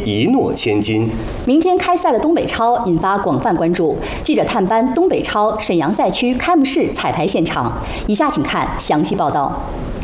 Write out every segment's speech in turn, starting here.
一诺千金。 明天开赛的东北超引发广泛关注。记者探班东北超沈阳赛区开幕式彩排现场，以下请看详细报道。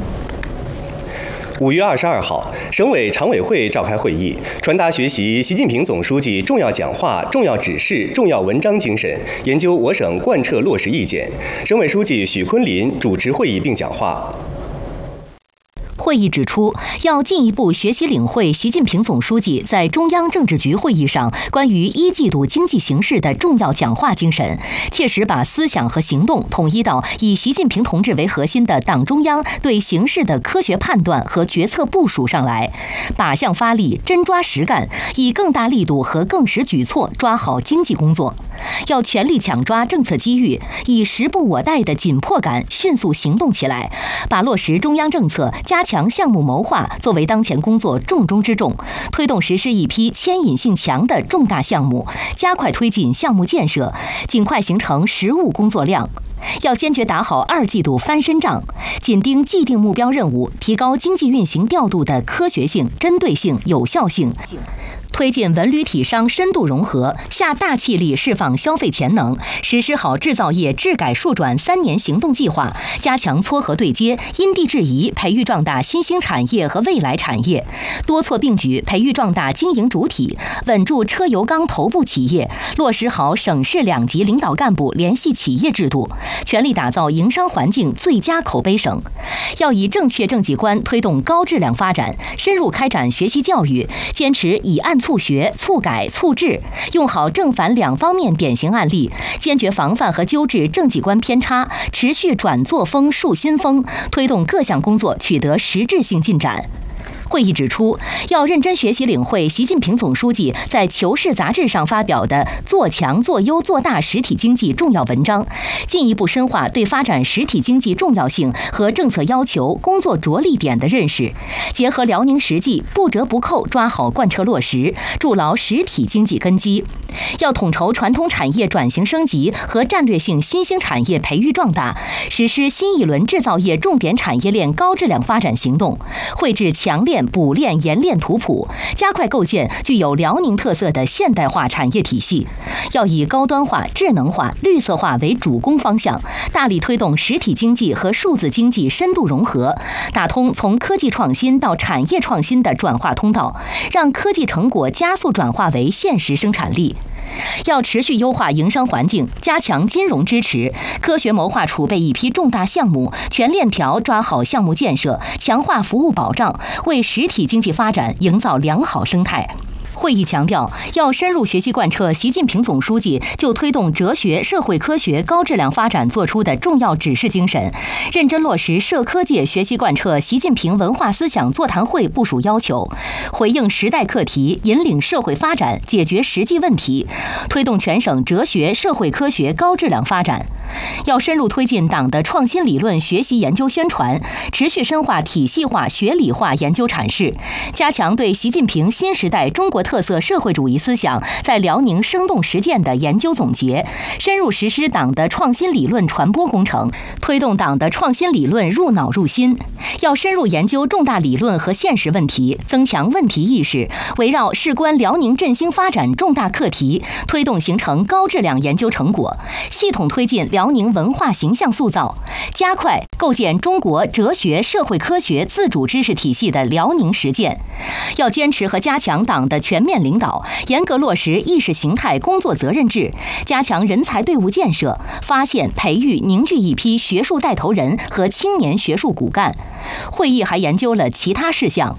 5月22号，省委常委会召开会议，传达学习习近平总书记重要讲话、重要指示、重要文章精神，研究我省贯彻落实意见。省委书记许昆林主持会议并讲话。 会议指出，要进一步学习领会习近平总书记在中央政治局会议上关于1季度经济形势的重要讲话精神，切实把思想和行动统一到以习近平同志为核心的党中央对形势的科学判断和决策部署上来，靶向发力，真抓实干，以更大力度和更实举措抓好经济工作。要全力抢抓政策机遇，以时不我待的紧迫感迅速行动起来，把落实中央政策、加强项目谋划作为当前工作重中之重，推动实施一批牵引性强的重大项目，加快推进项目建设，尽快形成实务工作量。要坚决打好2季度翻身仗，紧盯既定目标任务，提高经济运行调度的科学性、针对性、有效性。推进文旅体商深度融合，下大气力释放消费潜能，实施好制造业治改数转3年行动计划，加强撮合对接，因地制宜培育壮大新兴产业和未来产业，多措并举培育壮大经营主体，稳住车油钢头部企业，落实好省市2级领导干部联系企业制度，全力打造营商环境最佳口碑省。要以正确政绩观推动高质量发展，深入开展学习教育，坚持以案促学、促改、促治，用好正反2方面典型案例，坚决防范和纠治政绩观偏差，持续转作风树新风，推动各项工作取得实质性进展。会议指出，要认真学习领会习近平总书记在《求是》杂志上发表的做强、做优、做大实体经济重要文章，进一步深化对发展实体经济重要性和政策要求、工作着力点的认识，结合辽宁实际，不折不扣抓好贯彻落实，筑牢实体经济根基。要统筹传统产业转型升级和战略性新兴产业培育壮大，实施新一轮制造业重点产业链高质量发展行动，绘制强链、补链、研链图谱，加快构建具有辽宁特色的现代化产业体系。要以高端化、智能化、绿色化为主攻方向，大力推动实体经济和数字经济深度融合，打通从科技创新到产业创新的转化通道，让科技成果加速转化为现实生产力。要持续优化营商环境，加强金融支持，科学谋划储备一批重大项目，全链条抓好项目建设，强化服务保障，为实体经济发展营造良好生态。会议强调，要深入学习贯彻习近平总书记就推动哲学、社会科学高质量发展作出的重要指示精神，认真落实社科界学习贯彻习近平文化思想座谈会部署要求，回应时代课题，引领社会发展，解决实际问题，推动全省哲学、社会科学高质量发展。要深入推进党的创新理论学习研究宣传，持续深化体系化、学理化研究阐释，加强对习近平新时代中国特色社会主义思想在辽宁生动实践的研究总结，深入实施党的创新理论传播工程，推动党的创新理论入脑入心。要深入研究重大理论和现实问题，增强问题意识，围绕事关辽宁振兴发展重大课题，推动形成高质量研究成果，系统推进辽宁文化形象塑造，加快构建中国哲学、社会科学自主知识体系的辽宁实践。要坚持和加强党的全面领导，严格落实意识形态工作责任制，加强人才队伍建设，发现、培育、凝聚一批学术带头人和青年学术骨干。会议还研究了其他事项。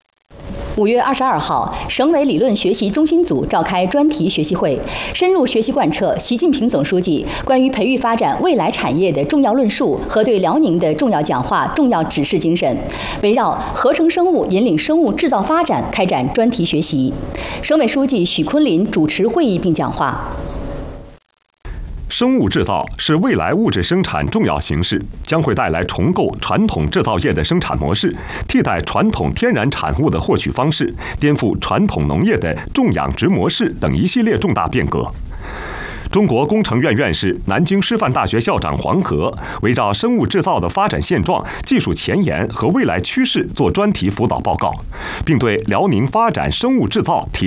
5月22号，省委理论学习中心组召开专题学习会，深入学习贯彻习近平总书记关于培育发展未来产业的重要论述和对辽宁的重要讲话、重要指示精神，围绕合成生物引领生物制造发展开展专题学习。省委书记许昆林主持会议并讲话。 生物制造是未来物质生产重要形势，将会带来重构传统制造业的生产模式，替代传统天然产物的获取方式，颠覆传统农业的种养殖模式等一系列重大变革。中国工程院院士、南京师范大学校长黄河围绕生物制造的发展现状、技术前沿和未来趋势做专题辅导报告，并对辽宁发展生物制造提